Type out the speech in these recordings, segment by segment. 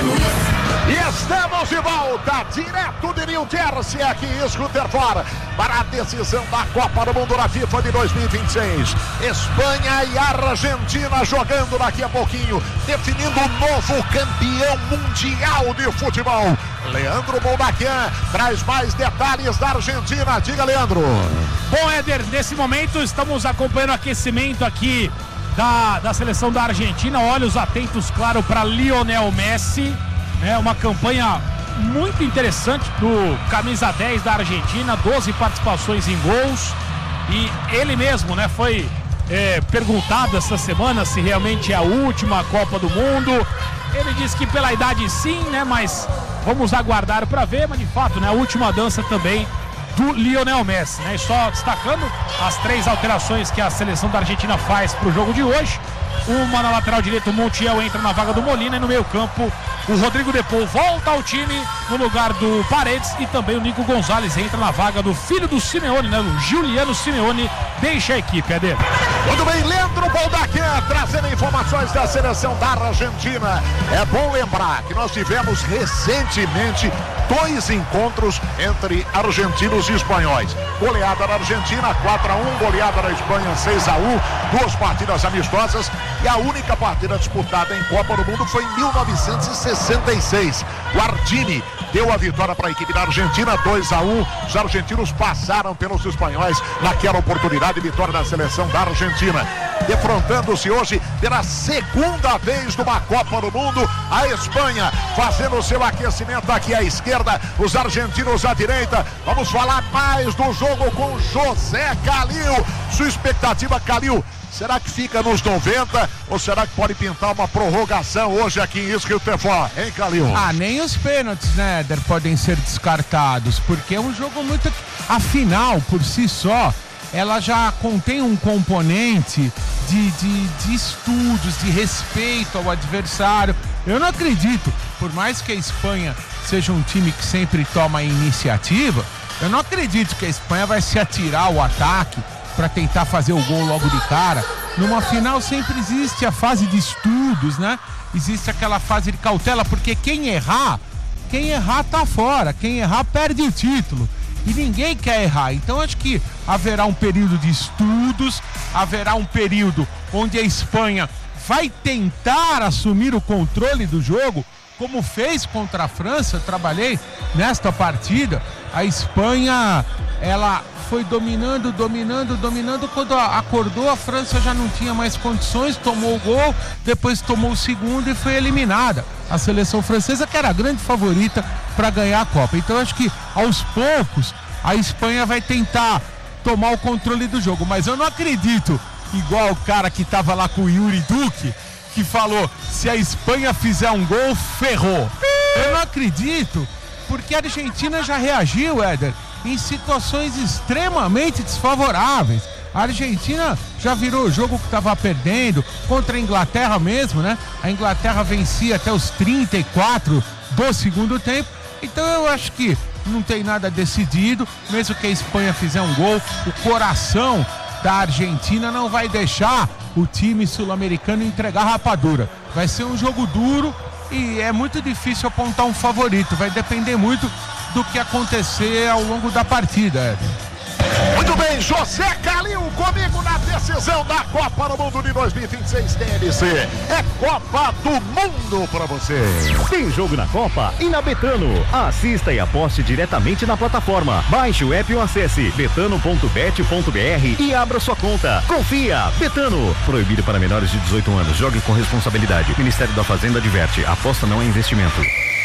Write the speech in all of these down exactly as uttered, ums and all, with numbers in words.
E estamos de volta, direto de New Jersey, aqui em Scooterford, para a decisão da Copa do Mundo na FIFA de dois mil e vinte e seis. Espanha e Argentina jogando daqui a pouquinho, definindo o novo campeão mundial de futebol. Leandro Boldaquian traz mais detalhes da Argentina. Diga, Leandro. Bom, Éder, nesse momento estamos acompanhando o aquecimento aqui da, da seleção da Argentina. Olhos atentos, claro, para Lionel Messi. É uma campanha muito interessante do camisa dez da Argentina, doze participações em gols. E ele mesmo, né, foi é, perguntado essa semana se realmente é a última Copa do Mundo. Ele disse que pela idade sim, né, mas vamos aguardar para ver. Mas de fato, né, a última dança também do Lionel Messi, né? E só destacando as três alterações que a seleção da Argentina faz para o jogo de hoje. Uma na lateral direita, o Montiel entra na vaga do Molina, e no meio campo o Rodrigo De Paul volta ao time no lugar do Paredes, e também o Nico Gonzalez entra na vaga do filho do Simeone, né? O Giuliano Simeone deixa a equipe, é dele. Muito bem, Leandro Boldaquian trazendo informações da seleção da Argentina. É bom lembrar que nós tivemos recentemente dois encontros entre argentinos e espanhóis. Goleada da Argentina quatro a um, goleada da Espanha seis a um, duas partidas amistosas, e a única partida disputada em Copa do Mundo foi em mil novecentos e sessenta e seis. O Ardini deu a vitória para a equipe da Argentina, dois a um. Os argentinos passaram pelos espanhóis naquela oportunidade, vitória da seleção da Argentina. Defrontando-se hoje pela segunda vez numa Copa do Mundo, a Espanha fazendo o seu aquecimento aqui à esquerda, os argentinos à direita. Vamos falar mais do jogo com José Calil. Sua expectativa, Calil, será que fica nos noventa ou será que pode pintar uma prorrogação hoje aqui em Scooterford, hein, Calil? Ah, nem os pênaltis, né, Éder, podem ser descartados, porque é um jogo muito... A final, por si só, ela já contém um componente de, de, de estudos, de respeito ao adversário. Eu não acredito, por mais que a Espanha seja um time que sempre toma a iniciativa, eu não acredito que a Espanha vai se atirar ao ataque para tentar fazer o gol logo de cara. Numa final sempre existe a fase de estudos, né? Existe aquela fase de cautela, porque quem errar, quem errar tá fora, quem errar perde o título. E ninguém quer errar. Então acho que haverá um período de estudos, haverá um período onde a Espanha vai tentar assumir o controle do jogo, como fez contra a França. Eu trabalhei nesta partida. A Espanha, ela foi dominando, dominando, dominando. Quando acordou, a França já não tinha mais condições, tomou o gol, depois tomou o segundo e foi eliminada. A seleção francesa, que era a grande favorita para ganhar a Copa. Então acho que aos poucos a Espanha vai tentar tomar o controle do jogo, mas eu não acredito, igual o cara que estava lá com o Yuri Duque, que falou: se a Espanha fizer um gol, ferrou. Eu não acredito, porque a Argentina já reagiu, Éder, em situações extremamente desfavoráveis. A Argentina já virou o jogo que estava perdendo contra a Inglaterra mesmo, né? A Inglaterra vencia até os trinta e quatro do segundo tempo. Então eu acho que não tem nada decidido. Mesmo que a Espanha fizer um gol, o coração da Argentina não vai deixar o time sul-americano entregar rapadura. Vai ser um jogo duro e é muito difícil apontar um favorito. Vai depender muito do que acontecer ao longo da partida, Éder. Muito bem, José Calil comigo na decisão da Copa do Mundo de dois mil e vinte e seis T N C. É Copa do Mundo pra você. Tem jogo na Copa e na Betano. Assista e aposte diretamente na plataforma. Baixe o app ou acesse betano ponto bet ponto br e abra sua conta. Confia, Betano. Proibido para menores de dezoito anos. Jogue com responsabilidade. Ministério da Fazenda adverte. Aposta não é investimento.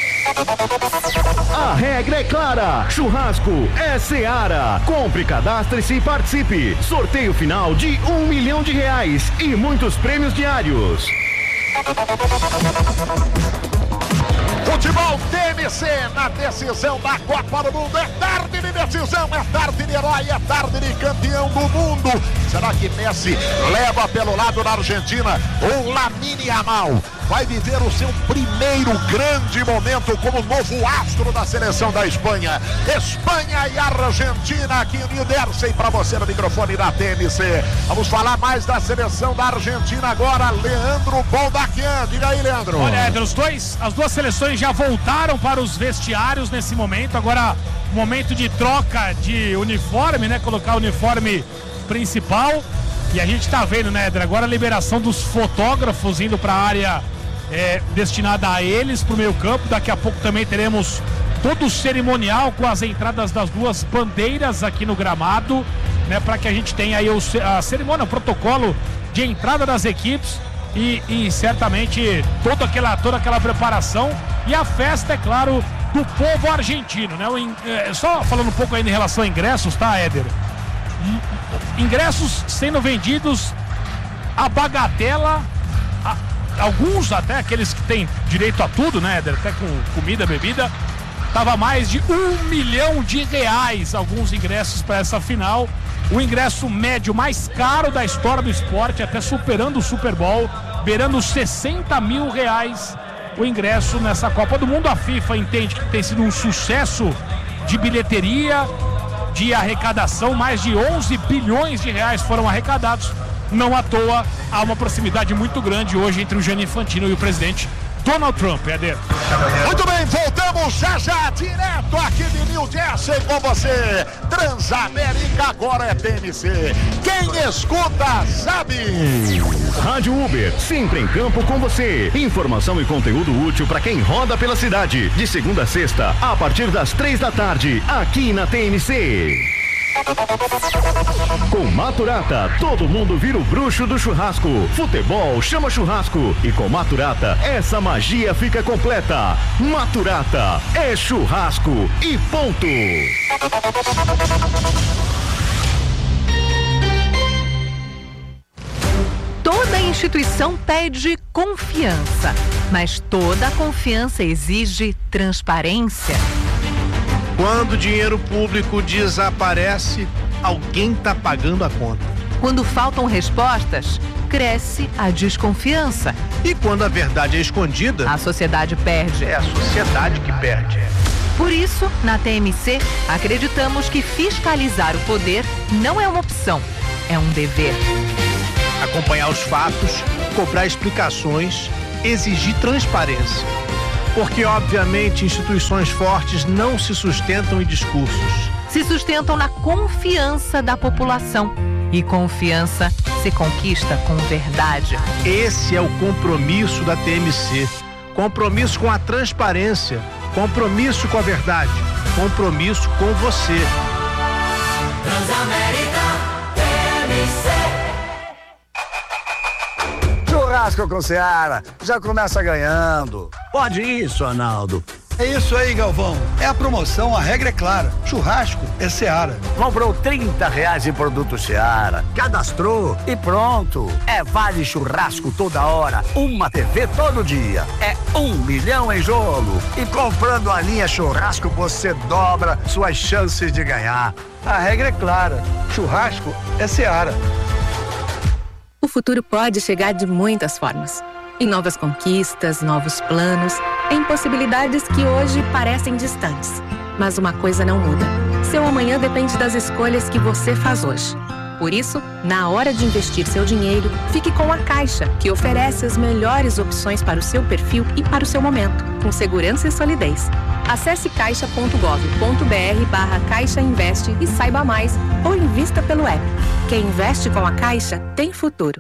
A regra é clara, churrasco é Seara. Compre, cadastre-se e participe. Sorteio final de um milhão de reais e muitos prêmios diários. Futebol T N C na decisão da Copa do Mundo. É tarde de decisão, é tarde de herói, é tarde de campeão do mundo. Será que Messi leva pelo lado da Argentina ou Lamine Yamal? vai viver o seu primeiro grande momento como novo astro da seleção da Espanha. Espanha e Argentina aqui em New Jersey, para você no microfone da T M C. Vamos falar mais da seleção da Argentina agora, Leandro Boldaquian. Diga aí, Leandro. Olha, Éder, os dois, as duas seleções já voltaram para os vestiários nesse momento. Agora, momento de troca de uniforme, né? Colocar o uniforme principal. E a gente tá vendo, né, Éder, agora a liberação dos fotógrafos indo para a área é, destinada a eles, pro meio campo. Daqui a pouco também teremos todo o cerimonial com as entradas das duas bandeiras aqui no gramado, né, para que a gente tenha aí o, a cerimônia, o protocolo de entrada das equipes e, e certamente toda aquela, toda aquela preparação e a festa, é claro, do povo argentino, né? O, é, só falando um pouco aí em relação a ingressos, tá, Éder? Ingressos sendo vendidos a bagatela, a, alguns até aqueles que têm direito a tudo, né, Éder? Até com comida, bebida, tava mais de um milhão de reais alguns ingressos para essa final. O ingresso médio mais caro da história do esporte, até superando o Super Bowl, beirando sessenta mil reais o ingresso nessa Copa do Mundo. A FIFA entende que tem sido um sucesso de bilheteria, de arrecadação, mais de onze bilhões de reais foram arrecadados. Não à toa, há uma proximidade muito grande hoje entre o Gianni Infantino e o presidente Donald Trump, Éder. Muito bem, voltamos já já, direto aqui de New Jersey com você. Transamérica agora é T M C. Quem escuta sabe. Rádio Uber, sempre em campo com você. Informação e conteúdo útil para quem roda pela cidade. De segunda a sexta, a partir das três da tarde, aqui na T M C. Com Maturata, todo mundo vira o bruxo do churrasco. Futebol chama churrasco. E com Maturata, essa magia fica completa. Maturata é churrasco e ponto. Toda instituição pede confiança, mas toda confiança exige transparência. Quando o dinheiro público desaparece, alguém está pagando a conta. Quando faltam respostas, cresce a desconfiança. E quando a verdade é escondida, a sociedade perde. É a sociedade que perde. Por isso, na T M C, acreditamos que fiscalizar o poder não é uma opção, é um dever. Acompanhar os fatos, cobrar explicações, exigir transparência. Porque, obviamente, instituições fortes não se sustentam em discursos. Se sustentam na confiança da população. E confiança se conquista com verdade. Esse é o compromisso da T M C. Compromisso com a transparência. Compromisso com a verdade. Compromisso com você. Transamérica T M C. Churrasco com Seara, já começa ganhando. Pode isso, Arnaldo. É isso aí, Galvão. É a promoção, a regra é clara. Churrasco é Seara. Comprou trinta reais em produto Seara, cadastrou e pronto. É vale churrasco toda hora, uma T V todo dia. É um milhão em jogo. E comprando a linha churrasco, você dobra suas chances de ganhar. A regra é clara. Churrasco é Seara. O futuro pode chegar de muitas formas. Em novas conquistas, novos planos, em possibilidades que hoje parecem distantes. Mas uma coisa não muda. Seu amanhã depende das escolhas que você faz hoje. Por isso, na hora de investir seu dinheiro, fique com a Caixa, que oferece as melhores opções para o seu perfil e para o seu momento, com segurança e solidez. Acesse caixa ponto gov ponto br barra Caixa Investe e saiba mais, ou invista pelo app. Quem investe com a Caixa tem futuro.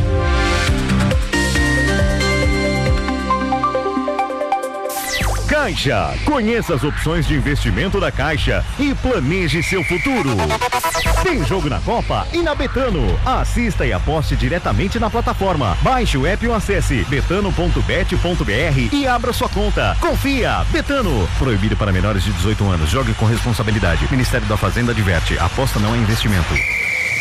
Caixa. Conheça as opções de investimento da Caixa e planeje seu futuro. Tem jogo na Copa e na Betano. Assista e aposte diretamente na plataforma. Baixe o app ou acesse betano ponto bet ponto br e abra sua conta. Confia. Betano. Proibido para menores de dezoito anos. Jogue com responsabilidade. Ministério da Fazenda adverte. Aposta não é investimento.